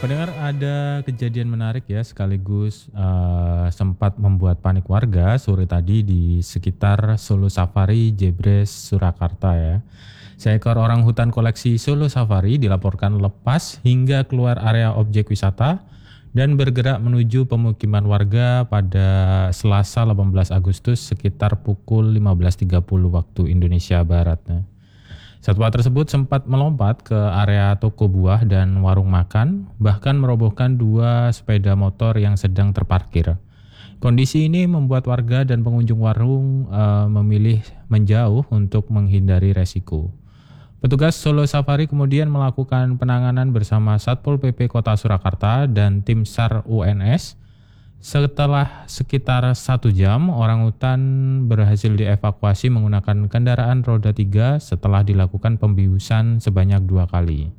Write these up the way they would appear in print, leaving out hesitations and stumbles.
Pendengar, ada kejadian menarik ya sekaligus sempat membuat panik warga sore tadi di sekitar Solo Safari Jebres Surakarta ya. Seekor orang hutan koleksi Solo Safari dilaporkan lepas hingga keluar area objek wisata dan bergerak menuju pemukiman warga pada Selasa 18 Agustus sekitar pukul 15.30 waktu Indonesia Barat. Satwa tersebut sempat melompat ke area toko buah dan warung makan, bahkan merobohkan 2 sepeda motor yang sedang terparkir. Kondisi ini membuat warga dan pengunjung warung memilih menjauh untuk menghindari resiko. Petugas Solo Safari kemudian melakukan penanganan bersama Satpol PP Kota Surakarta dan tim SAR UNS. Setelah sekitar 1 jam, orangutan berhasil dievakuasi menggunakan kendaraan roda 3 setelah dilakukan pembiusan sebanyak 2 kali.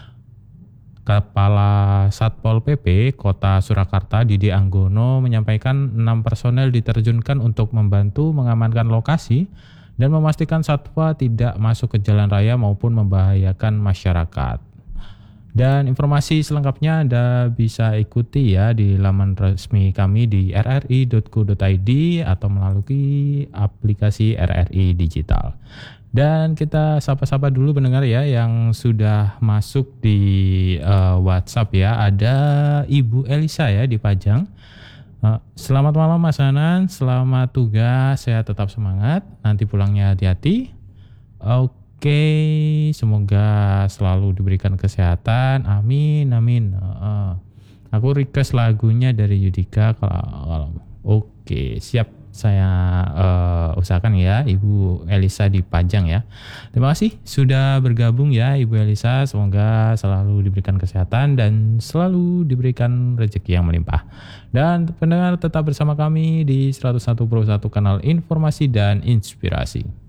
Kepala Satpol PP Kota Surakarta Didi Anggono menyampaikan 6 personel diterjunkan untuk membantu mengamankan lokasi dan memastikan satwa tidak masuk ke jalan raya maupun membahayakan masyarakat. Dan informasi selengkapnya Anda bisa ikuti ya di laman resmi kami di rri.co.id atau melalui aplikasi RRI Digital. Dan kita sapa-sapa dulu pendengar ya yang sudah masuk di WhatsApp ya. Ada Ibu Elisa ya di Pajang. Selamat malam Mas Hanan, selamat tugas, saya tetap semangat, nanti pulangnya hati-hati. Oke, semoga selalu diberikan kesehatan, amin. Aku request lagunya dari Yudika kalau oke, siap. Saya usahakan ya Ibu Elisa di Pajang ya. Terima kasih sudah bergabung ya Ibu Elisa. Semoga selalu diberikan kesehatan dan selalu diberikan rezeki yang melimpah. Dan pendengar tetap bersama kami di 101.1 kanal informasi dan inspirasi.